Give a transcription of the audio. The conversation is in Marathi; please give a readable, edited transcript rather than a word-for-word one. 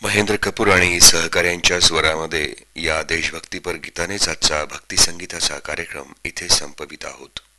महेंद्र कपूर आणि सहकाऱ्यांच्या स्वरामध्ये या देशभक्तीपर गीतानेच आजचा भक्ती संगीताचा कार्यक्रम इथे संपवित आहोत.